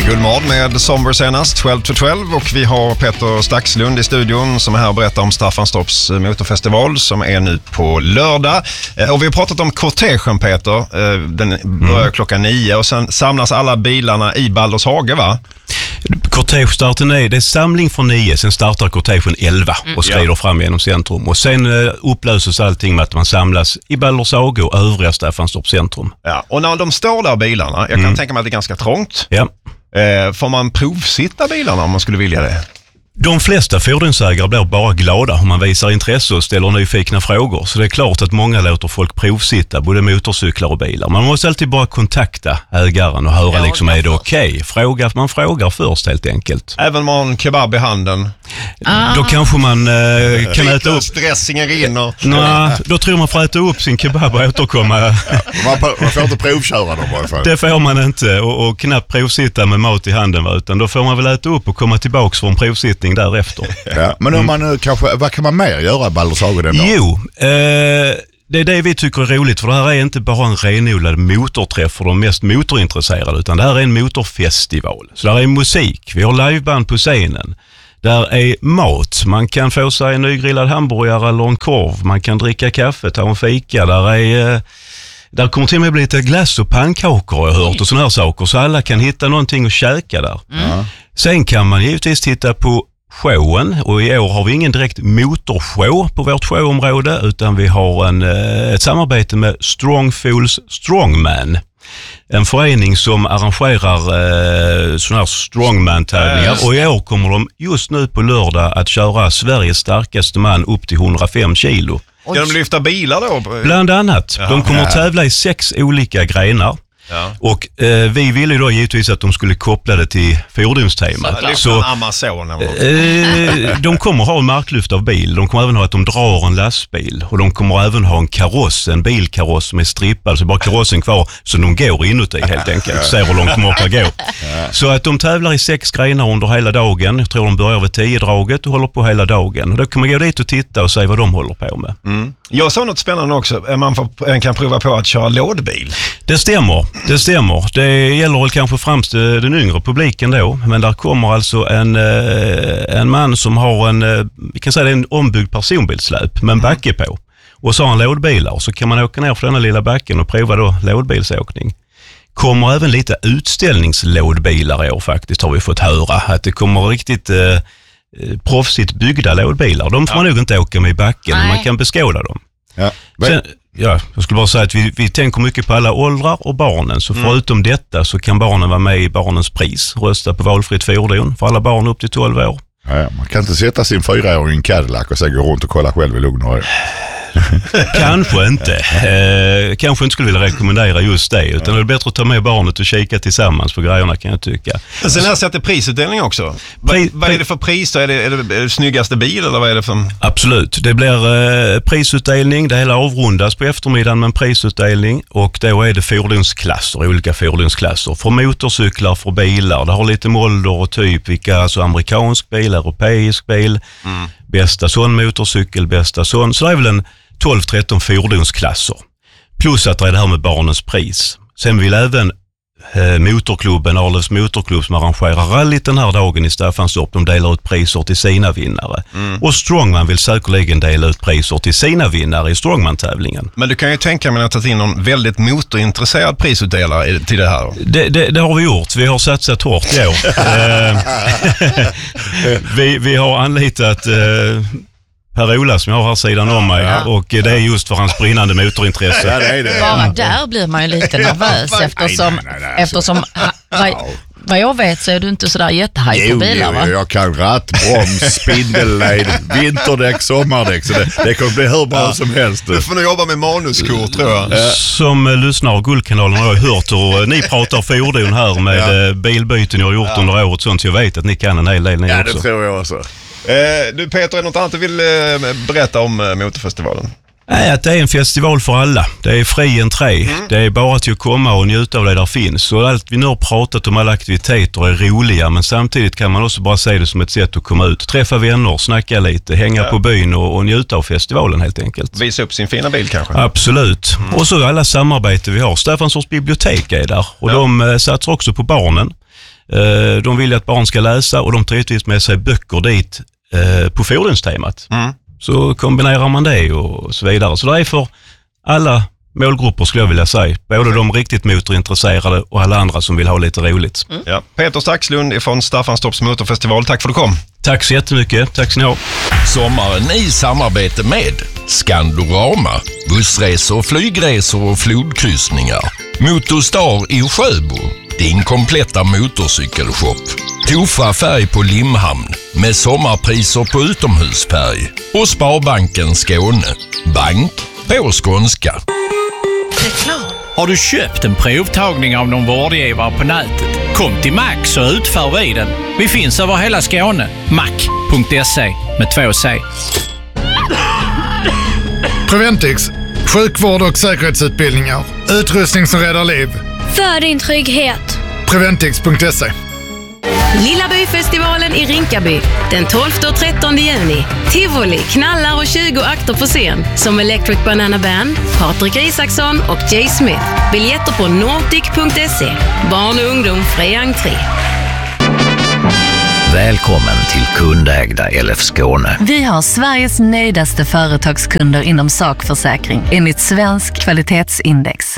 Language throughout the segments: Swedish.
Guldmord med Somber senast, 12 to 12, och vi har Peter Staxlund i studion som är här och berättar om Staffanstorps motorfestival som är nu på lördag. Och vi har pratat om kortegen, Peter. Den börjar klockan 9 och sen samlas alla bilarna i Baldershage, va? Kortegestarten det är samling från 9, sen startar kortegen 11 och skrider fram genom centrum. Och sen upplöses allting med att man samlas i Baldershage och övriga Staffanstorps centrum. Ja, och när de står där bilarna, jag kan tänka mig att det är ganska trångt. Ja. Får man provsitta bilarna om man skulle vilja det? De flesta fordonsägare blir bara glada om man visar intresse och ställer nyfikna frågor. Så det är klart att många låter folk provsitta, både motorcyklar och bilar. Man måste alltid bara kontakta ägaren och höra är det okej? Man frågar först helt enkelt. Även om man har en kebab i handen? Då kanske man kan äta upp... Stressingen rinner. Nej, då tror man får äta upp sin kebab och återkomma. Man får inte provköra dem i alla fall. Det får man inte och knappt provsitta med mat i handen, utan då får man väl äta upp och komma tillbaka från provsittning därefter. Ja, men om man vad kan man mer göra i Baldershage den dagen? Jo, det är det vi tycker är roligt, för det här är inte bara en renodlad motorträff för de mest motorintresserade, utan det här är en motorfestival. Så där är musik, vi har liveband på scenen. Där är mat, man kan få sig en nygrillad hamburgare eller en korv, man kan dricka kaffe, ta en fika, där kommer till och med bli lite glass och pannkakor har jag hört och såna här saker, så alla kan hitta någonting att käka där. Sen kan man givetvis titta på showen, och i år har vi ingen direkt motorshow på vårt showområde, utan vi har ett samarbete med Strongfools Strongman. En förening som arrangerar sådana här strongman-tävlingar, och i år kommer de just nu på lördag att köra Sveriges starkaste man upp till 105 kilo. Ska de lyfta bilar då? Bland annat. De kommer att tävla i 6 olika grenar. Ja. Och vi ville ju då givetvis att de skulle koppla det till fordonstemat. Så Amazonen. De kommer ha en marklyft av bil. De kommer även ha att de drar en lastbil. Och de kommer även ha en kaross, en bilkaross med strippad, så bara karossen kvar så de går inuti helt enkelt. Ser hur långt de orkar gå. Så att de tävlar i 6 grenar under hela dagen. Jag tror de börjar vid 10-draget och håller på hela dagen. Och då kan man gå dit och titta och se vad de håller på med. Jag sa något spännande också. Man kan prova på att köra lådbil. Det stämmer. Det gäller väl kanske främst den yngre publiken då, men där kommer alltså en man som har vi kan säga det är en ombyggd personbilsläp med en backe på. Och så har han lådbilar, så kan man åka ner för den lilla backen och prova då lådbilsåkning. Kommer även lite utställningslådbilar i år faktiskt, har vi fått höra. Att det kommer riktigt proffsigt byggda lådbilar. De får man nog inte åka med i backen, men man kan beskåda dem. Ja. Sen, jag skulle bara säga att vi tänker mycket på alla åldrar och barnen. Så förutom detta så kan barnen vara med i barnens pris. Rösta på valfritt fordon för alla barn upp till 12 år. Ja, man kan inte sätta sin 4-åring i en Cadillac och sen gå runt och kolla själv i lugn och ro. Kanske inte. Kanske inte skulle vilja rekommendera just det, utan det är bättre att ta med barnet och kika tillsammans på grejerna, kan jag tycka. Sen här sätter prisutdelning också. Vad är det för pris då? Är det snyggaste bil eller vad är det för? Absolut. Det blir prisutdelning. Det hela avrundas på eftermiddagen med en prisutdelning, och då är det fordonsklasser, olika fordonsklasser. För motorcyklar, för bilar. Det har lite ålder och typ, vilka alltså amerikansk bil, europeisk bil, bästa sån motorcykel, bästa sån. Så det är väl en 12-13 fordonsklasser. Plus att det är det här med barnens pris. Sen vill även motorklubben, Arlövs motorklubb, som arrangerar rallyt den här dagen i Staffanstorp, de delar ut priser till sina vinnare. Och Strongman vill säkerligen dela ut priser till sina vinnare i Strongman-tävlingen. Men du kan ju tänka mig att ta in någon väldigt motorintresserad prisutdelare till det här. Det har vi gjort. Vi har satsat hårt i år. vi har anlitat Per-Ola som jag har här sidan om mig, och det är just för hans brinnande motorintresse. Ja, det är det. Bara där blir man ju lite nervös eftersom vad jag vet så är du inte sådär jättehaj på bilar, va? Jag kan ratt, broms, spindelled, vinterdäck, sommardäck, så det kommer bli hur bra som helst. Du får nog jobba med manuskort, tror jag. Som lyssnar av Guldkanalen har jag hört hur ni pratar fordon här med bilbyten ni har gjort under året, sånt, så jag vet att ni kan en hel del ni också. Ja, det tror jag också. Du Peter, är något annat du vill berätta om motorfestivalen? Nej, att det är en festival för alla. Det är fri entré. Det är bara till att komma och njuta av det där finns. Och allt vi nu har pratat om, alla aktiviteter, är roliga, men samtidigt kan man också bara se det som ett sätt att komma ut, träffa vänner, snacka lite, hänga på byn och njuta av festivalen helt enkelt. Visa upp sin fina bil kanske? Absolut. Och så alla samarbete vi har. Staffanstorps bibliotek är där, och de satsar också på barnen. De vill att barn ska läsa och de tar givetvis med sig böcker dit på fordonstemat. Så kombinerar man det och så vidare. Så det är för alla målgrupper skulle jag vilja säga. Både de riktigt motorintresserade och alla andra som vill ha lite roligt. Ja. Peter Staxlund från Staffanstorps motorfestival. Tack för att du kom. Tack så jättemycket. Tack ska ni ha. Sommaren i samarbete med Skandorama, bussresor, flygresor och flodkryssningar. Motorstar i Sjöbo, din kompletta motorcykelshop. Tofa färg på Limhamn med sommarpriser på utomhusfärg. Och Sparbanken Skåne, bank på skånska. Har du köpt en provtagning av någon vårdgivare på nätet? Kom till Max så utför vi den. Vi finns över hela Skåne. Mac.se med 2C. Preventix, sjukvård och säkerhetsutbildningar. Utrustning som räddar liv. För din trygghet. Preventix.se. Lilla Byfestivalen i Rinkaby den 12 och 13 juni. Tivoli, knallar och 20 akter på scen som Electric Banana Band, Patrik Isaksson och Jay Smith. Biljetter på nordic.se. Barn och ungdom fri entré. Välkommen till kundägda LF Skåne. Vi har Sveriges nöjdaste företagskunder inom sakförsäkring enligt svensk kvalitetsindex.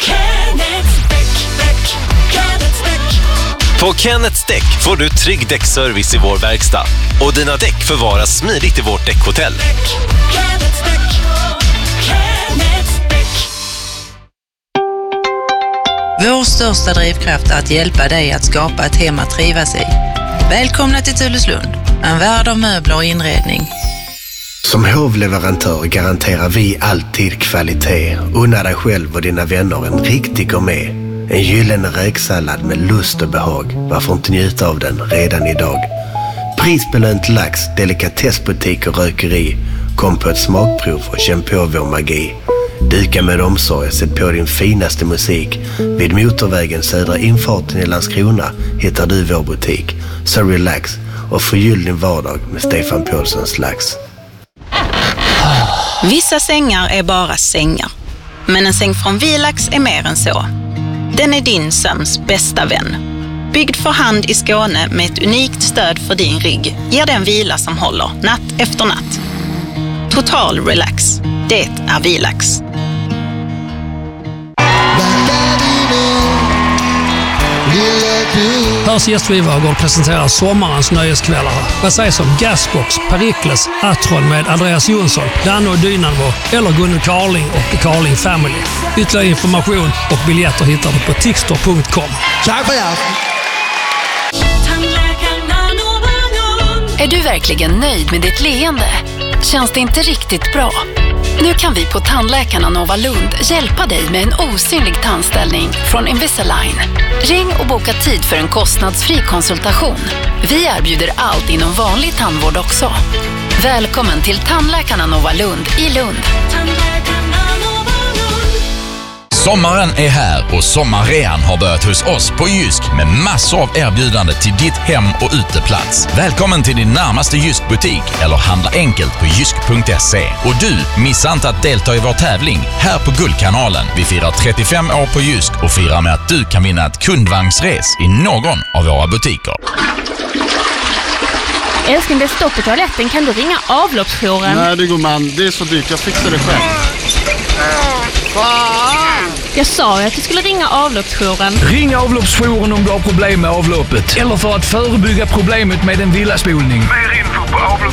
På Kenneths Däck får du trygg däckservice i vår verkstad. Och dina däck förvaras smidigt i vårt däckhotell. Vår största drivkraft är att hjälpa dig att skapa ett hem att trivas i. Välkomna till Tulleslund, en värld av möbler och inredning. Som hovleverantör garanterar vi alltid kvalitet. Unna dig själv och dina vänner en riktig gourmet. En gyllene räksallad med lust och behag. Varför inte njuta av den redan idag? Prisbelönt lax, delikatessbutik och rökeri. Kom på ett smakprov och känn på vår magi. Duka med omsorg, sätt på din finaste musik. Vid motorvägen södra infarten i Landskrona hittar du vår butik. Så relax och förgyll din vardag med Stefan Paulssons lax. Vissa sängar är bara sängar. Men en säng från Vilax är mer än så. Den är din sömns bästa vän. Byggd för hand i Skåne med ett unikt stöd för din rygg ger den vila som håller natt efter natt. Total relax. Det är Vilax. Hörs gästvivagård presenterar sommarens nöjeskvällar. Vad sägs om Gasbox, Perikles, Atron med Andreas Jonsson, Danne och Dynamo eller Gunnel Carling och Carling Family. Ytterligare information och biljetter hittar du på tixter.com. Är du verkligen nöjd med ditt leende? Känns det inte riktigt bra? Nu kan vi på Tandläkarna Nova Lund hjälpa dig med en osynlig tandställning från Invisalign. Ring och boka tid för en kostnadsfri konsultation. Vi erbjuder allt inom vanlig tandvård också. Välkommen till Tandläkarna Nova Lund i Lund. Sommaren är här och sommarrean har börjat hos oss på Jysk med massor av erbjudande till ditt hem och uteplats. Välkommen till din närmaste Jysk-butik eller handla enkelt på jysk.se. Och du, missa inte att delta i vår tävling här på Guldkanalen. Vi firar 35 år på Jysk och firar med att du kan vinna ett kundvagnsres i någon av våra butiker. Älskling, det är stopp i toaletten. Kan du ringa avloppsjouren? Nej, det går man. Det är så dyrt. Jag fixar det själv. Jag sa ju att du skulle ringa avloppsjouren. Ring avloppsjouren om du har problem med avloppet eller för att förebygga problemet med en villaspolning. Mer info på avloppsjouren.